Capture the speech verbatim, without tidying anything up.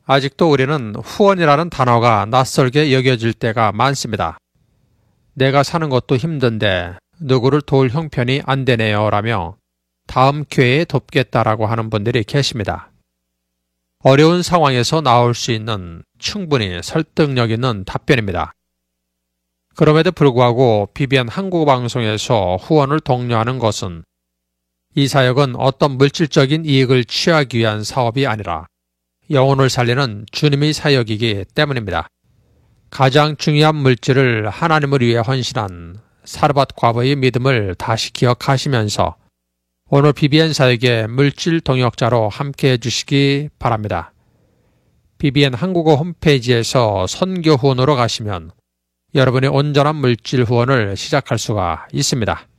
아직도 우리는 후원이라는 단어가 낯설게 여겨질 때가 많습니다. 내가 사는 것도 힘든데 누구를 도울 형편이 안 되네요 라며 다음 기회에 돕겠다라고 하는 분들이 계십니다. 어려운 상황에서 나올 수 있는 충분히 설득력 있는 답변입니다. 그럼에도 불구하고 비비엔 한국어방송에서 후원을 독려하는 것은 이 사역은 어떤 물질적인 이익을 취하기 위한 사업이 아니라 영혼을 살리는 주님의 사역이기 때문입니다. 가장 중요한 물질을 하나님을 위해 헌신한 사르밧 과부의 믿음을 다시 기억하시면서 오늘 비비엔 사역의 물질 동역자로 함께 해주시기 바랍니다. 비비엔 한국어 홈페이지에서 선교 후원으로 가시면 여러분의 온전한 물질 후원을 시작할 수가 있습니다.